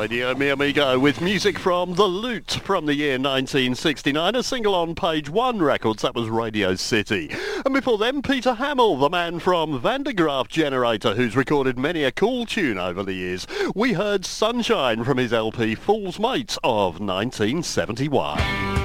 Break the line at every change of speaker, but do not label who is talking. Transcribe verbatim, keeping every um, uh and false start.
Radio, mi amigo, with music from The Loot from the year nineteen sixty-nine, a single on Page One Records. That was Radio City. And before them, Peter Hamill, the man from Vandegraaff Generator, who's recorded many a cool tune over the years. We heard Sunshine from his L P Fool's Mate of nineteen seventy-one.